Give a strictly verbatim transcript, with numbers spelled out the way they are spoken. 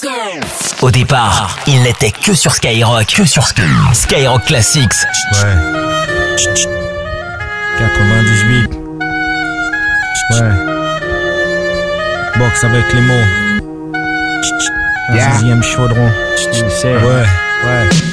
Au départ, il n'était que sur Skyrock. Que sur Skyrock. Skyrock Classics. Ouais. quatre-vingt-dix-huit. Ouais. Box avec les mots. Un Yeah. sixième chaudron. Tu sais. Ouais. Ouais.